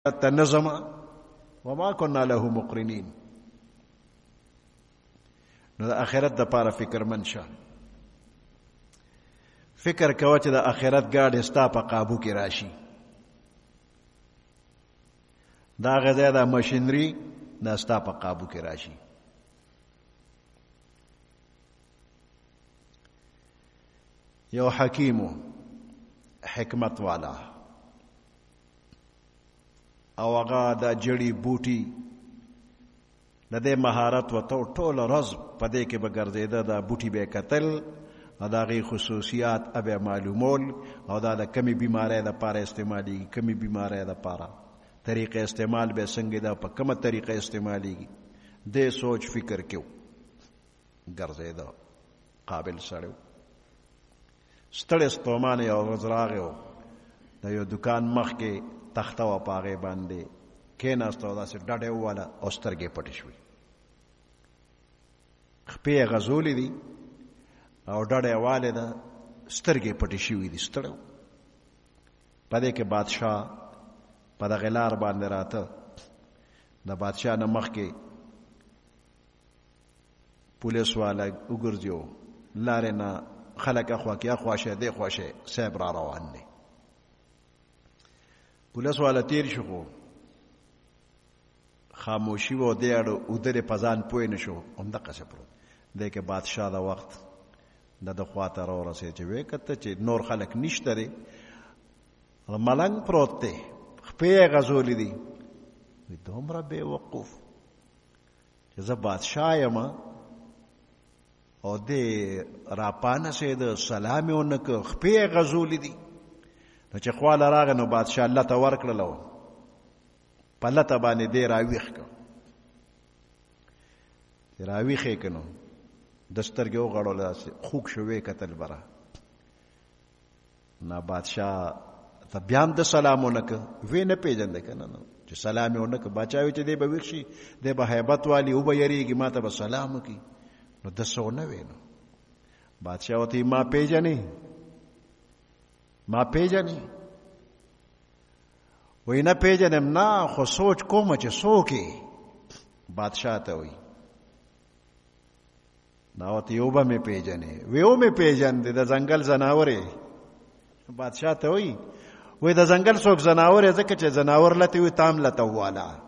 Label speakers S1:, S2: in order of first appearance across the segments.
S1: نظم وما كنا له مقرنین. نو د آخرت د پاره فکر منشه، فکر کوه چې د آخرت ګاډي ستا په قابو کې راشي. دا غځای د ماشینري دا ستا په قابو کې راشي. یو حکیمو حکمت والا او هغه د جړی بوټي د دې مهارت وته ټول ورځ په دې کې به ګرځېده، دا بوټي به کتل او د هغې خصوصیات به معلومول او دا د کمی بیماری دپاره استعمالیږي، کمی بیماری دپاره طریقه استعمال به څنګه ده، په کومه طریقه استعمالیږي. دې سوچ فکر کیو ګرځېده، قابل سړی. ستړی ستومان یو ورځ راغی و د یو دکان مخ کې تخته وه، په هغې باندې کېناست او داسې ډډې وواله او سترګې پټې شوې، خپې یې غځولې دي او ډډه یې والې ده، سترګې پټې شوې دي، ستړی و. په دې کې بادشاه په دغې لار باندې راته، د بادشاه نه مخکې پولیس والا وګرځېو، لارې نه خلک اخوا کې اخوا شه دې خوا شه، صاحب را روان دی. پولیس والا تیر شو، خو خاموشي و، دې اړه ودرې په ځان پوه نه شو، همدقسې پروت. دې کې بادشاه د وخت د خوا ته راورسېد چې ویې کته چې نور خلک نشته دی، ملنګ پروت دی، خپې یې غځولې دي. دومره بې وقوف چې زه بادشاه یم او دې راپانسېده، سلام یې ونه که، خپې یې غځولې دي. نو چې خواله راغی نو بادشاه لته ورکړله وه، په لته باندې دې راویښ که، چې راویښ یې که نو د سترګې وغړوله، داسې خوږ شو، ویې کتل بره. نه بادشاه ته بیا هم د سلام ونه که، ویې نه پېژنده که نه، چې سلام یې ونه که. باچا وی چې دی به ویښ شي، دی به هیبت والي، او به یریږي، ما ته به سلام وکړي. نو ده څه ونه وی. نو بادشاه ورته ما پېژنې، ما پېژنې؟ وی نه پېژنم. نه خو سوچ کومه چې څوک یې. بادشاه ته وی دا ورته یو به مې پېژنې؟ وی او مې پېژندې، د ځنګل ځناور یې. بادشاه ته وی د ځنګل څوک ځناور یې؟ ځکه چې ځناور لته وي تام لته واله.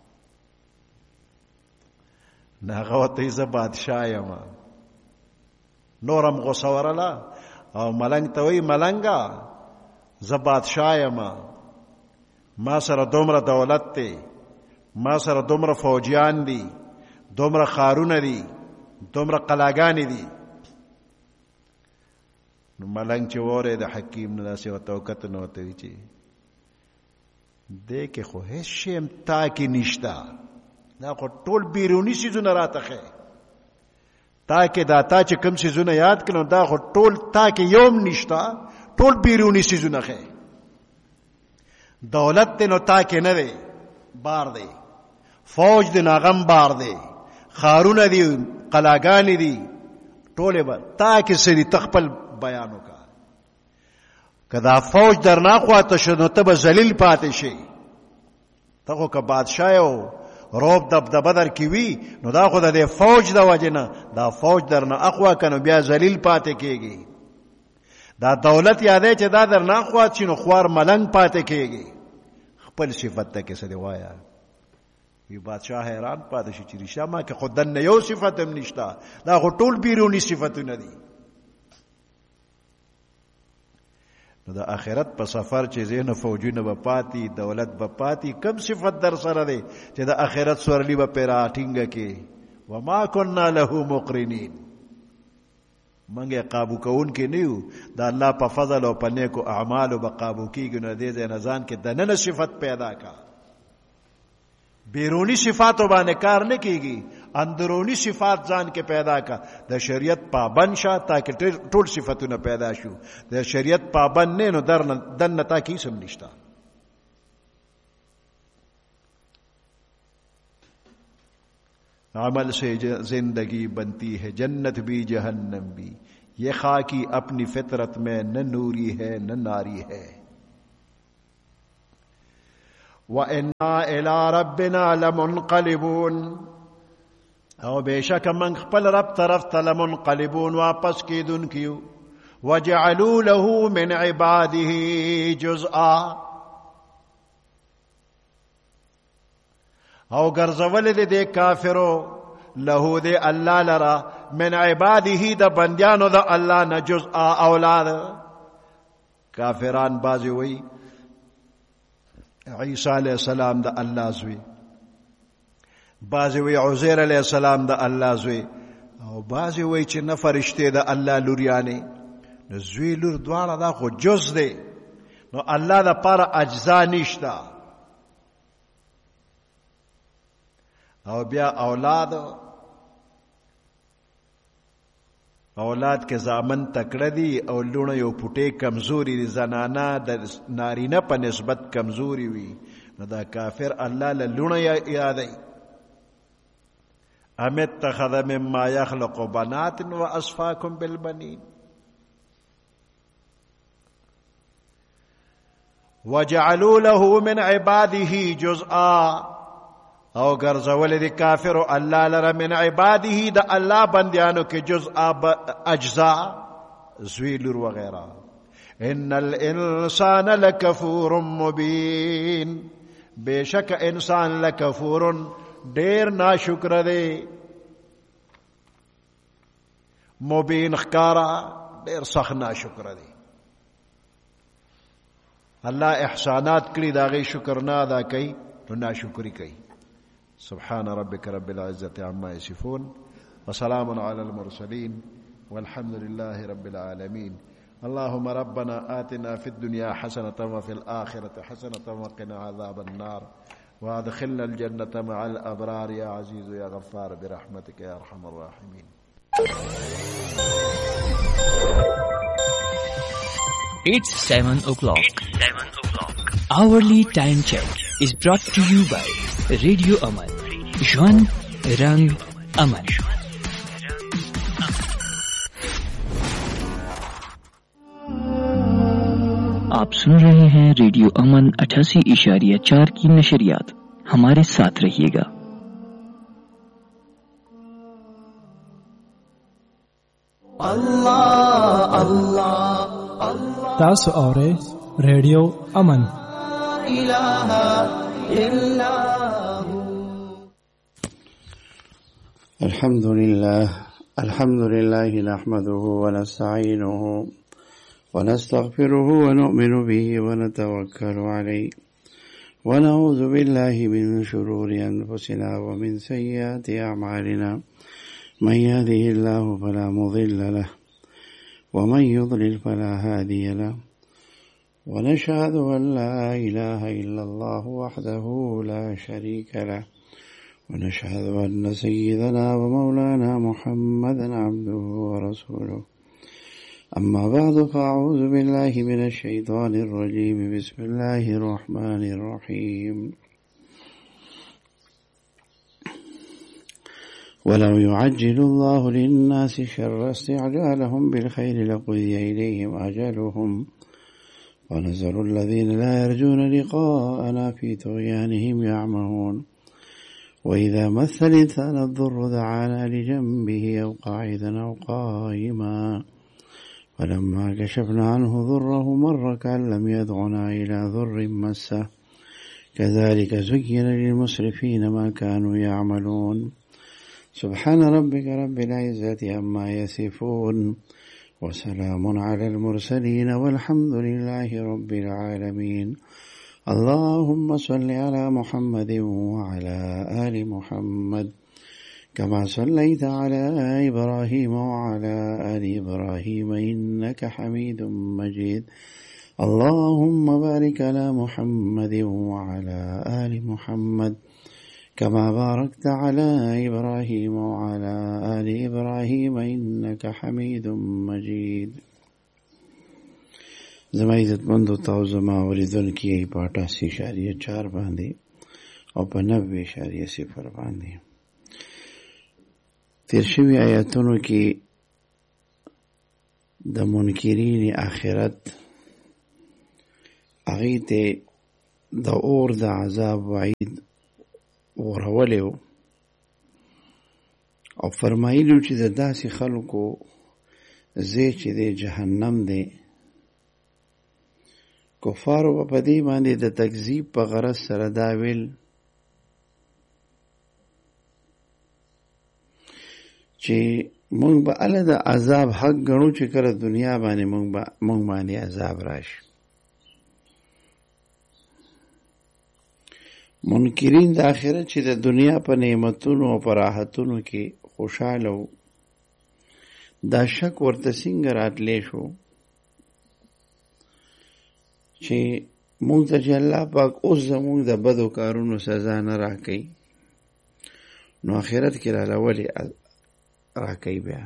S1: نه هغه ورته وی زه بادشاه یم. نورم غوسه ورله او ملنګ ته وی ملنګه زه بادشاه یم، ما سره دومره دولت دی، ما سره دومره فوجیان دي، دومره ښارونه دي، دومره قلاګانې دي. نو ملنګ چې وورې د حکیم نه داسې ورته وکتل، نو ورته وی چې دې کې خو هېڅ شی هم تا کې نشته، دا خو ټول بیروني څیزونه راته ښیې. تا کې دا تا چې کوم څیزونه یاد کړل دا خو ټول تا کې یو هم نشته، ټول بیروني څیزونه ښیې. دولت دی نو تا کې نه دی، بار دی. فوج دی نو هغه هم بار دی. ښارونه دي، قلاګانې دي، ټولې به تا کې څه دي، ته خپل بیان وکړه. که دا فوج در نه خواته شو نو ته به ذلیل پاتې شي. ته خو که بادشاه یو روب دبدبه در کې وي نو دا خو د دې فوج د وجې نه، دا فوج در نه اخوا که نو بیا ذلیل پاتې کېږي. دا دولت یادی چې دا در نه خواته شي نو خوار ملنګ پاتې کېږي. خپل صفت ته کې څه دی وایه. وی بادشاه حیران پاتې شي چې رښتیا ما کې خو دننه یو صفت هم نشته، دا خو ټول بیروني صفتونه دي. نو د آخرت په سفر چې ځینې فوجونه به پاتې، دولت به پاتې، کم صفت در سره دی چې د آخرت سورلي به پرې راټینګه کې. وما كنا له مقرنین، موږ یې قابو کوونکي نه یو. د الله په فضل او په نیکو اعمالو به قابو کېږي. نو دې ځای نه ځان کې دننه صفت پیدا کا. بیرونی صفاتو باندې کار نه کېږي، اندرونی صفات ځان کې پیدا کا. د شریعت پابند شه تاکہ ټول صفتونه پیدا شو. د شریعت پابند نه نو دننه تا کې هیڅ هم نشته. عمل سے زندگی بنتی ہے، جنت بھی جہنم بھی، یہ خاکی اپنی فطرت میں نہ نوری ہے نہ ناری ہے. وَإِنَّا إِلَىٰ رَبِّنَا لَمُنْقَلِبُونَ او بشک من خپل رب طرف ته لمنقلبون واپس کیدون کیو وجعلوا له من عباده جزءا او ګرځول دې کافرو له دې الله لرا من عباده د بندیانو د الله نه جزءا اولاد کافران بازی وی عیسی علیہ السلام د الله زوی بعضی وی عزیر علیہ السلام د الله زوی او بعضی وی چې نه فرشته د الله لوریانه نو زوی لور دواړه دا خو جز دی نو الله د پر اجزا نشتا او بیا اولاد کې زامن تکړه دي او لونه یو پټه کمزوري دي زنانه د نارینه په نسبت کمزوري وي نو دا کافر الله له لونه یادای ام اتخذ مما يخلق بنات واصفاكم بالبنين وجعلوا له من عباده جزءا او ګرځول دي کافر الله لره من عباده د الله بندیانو کې جزءا اجزاء زویلور وغیرہ ان الانسان لکفور مبین بیشک انسان لکفور ډیر ناشکر دی مبین خکارا ډیر سخت ناشکر دی الله احسانات کړی دا غي شکر نه ادا کوي نو ناشکری کوي سبحان ربك رب العزة عما يصفون وسلام على المرسلين والحمد لله رب العالمين اللهم ربنا آتنا في الدنيا حسنة وفي الآخرة حسنة وقنا عذاب النار وادخلنا الجنة مع الأبرار يا عزيز يا غفار برحمتك يا أرحم الراحمين.
S2: It's 7 o'clock. Hourly time check is brought to you by Radio Aman. Jwan Rang Aman. आप सुन रहे हैं रेडियो अमन 88.4 की नशरियात. हमारे साथ रहिएगा.
S3: अल्लाह अल्लाह अल्लाह तासु औरे रेडियो अमन इलाहा इल्लाहु.
S4: अल्हम्दुलिल्लाह नहमदुहु व नस्तईनुहु ونستغفره ونؤمن به ونتوكل عليه ونعوذ بالله من شرور أنفسنا ومن سيئات أعمالنا من يهده الله فلا مضل له ومن يضلل فلا هادي له ونشهد أن لا إله إلا الله وحده لا شريك له ونشهد أن سيدنا ومولانا محمدا عبده ورسوله. أما بعد فأعوذ بالله من الشيطان الرجيم. بسم الله الرحمن الرحيم. ولو يعجل الله للناس شر استعجالهم بالخير لقضي إليهم أجلهم ونذر الذين لا يرجون لقاءنا في طغيانهم يعمهون. وإذا مس الإنسان الضر دعانا لجنبه أو قاعدا أو قائما فلما كشفنا عنه ضره مر كأن لم يدعنا إلى ضر مسه كذلك زين للمسرفين ما كانوا يعملون. سبحان ربك رب العزة عما يصفون وسلام على المرسلين والحمد لله رب العالمين. اللهم صل على محمد وعلى آل محمد كما صليت على إبراهيم وعلى آل إبراهيم إنك حميد مجيد. اللهم بارك على محمد وعلى آل محمد كما باركت على إبراهيم وعلى آل إبراهيم إنك حميد مجيد. زما عزتمندو تاسو زما اوریدونکو په 88.4 باندې او په 90.0 باندې تیر شوی آیاتونو کې د منکرین آخرت هغه ته د اور د عذاب وعید ورولې و او فرمایلو چې د داسې خلکو ځای چې دی جهنم دی. کفارو په دې باندې د تکذیب په غرض سره دا ویل چې مونږ به اله د عذاب حق ګڼو چې کله دنیا باندې مونږ باندې عذاب راشي. منکرین د آخرت چې د دنیا په نعمتونو او په راحتونو کې خوشاله وو، دا شک ورته څنګه راتلی شو چې مونږ ته چې الله پاک اوس زمونږ د بدو کارونو سزا نه راکوي، نو آخرت کې راله ولې راکوي. بیا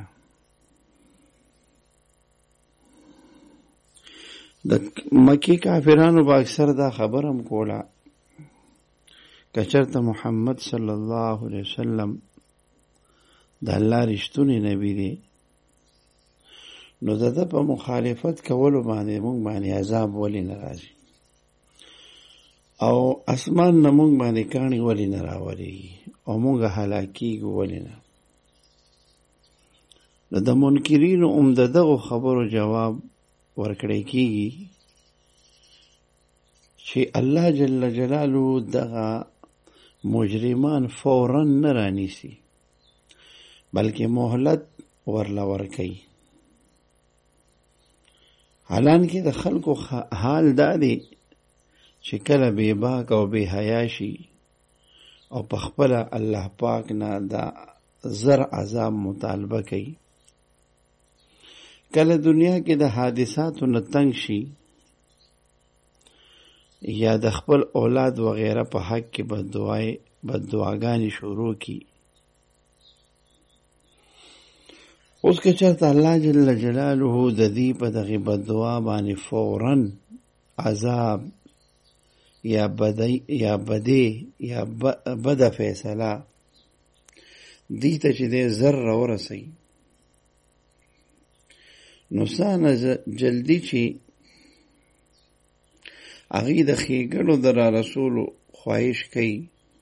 S4: د مکی کافرانو به اکثر دا خبر هم کوله که چرته محمد صلی الله علیه وسلم د الله رښتونی نبی دی، نو د ده په مخالفت کولو باندې مونږ باندې عذاب ولې نه راځي او اسمان نه مونږ باندې کاڼي ولې نه راورېږي او مونږ هلاکیږو ولې نه. نو د منکرینو د دغو خبرو جواب ورکړی کېږي چې الله جل جلاله دغه مجرمان فوراً نه رانیسي، بلکې مهلت ورله ورکوي. حالانکه د خلکو حال دا دی چې کله بې باک او بې حیا شي او په خپله الله پاک نه دا زر عذاب مطالبه کوي، کله دنیا کې د حادثاتو نه تنگ شي یا د خپل اولاد وغیره په حق کې بددعاګانې شروع کی. اوس که چېرته الله جل جلاله د دې په دغې بددعا باندې فوراً عذاب یا بده فیصله دې ته چې دی زر راورسوي، نو څانه جلدي چې هغې د ښېګڼو د رارسولو خواهش کوي،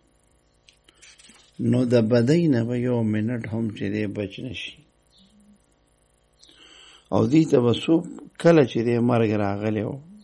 S4: نو د بدۍ نه به یو منټ هم چې دی بچ نشي او دې ته به څوک کله چې دی مرګ راغلی و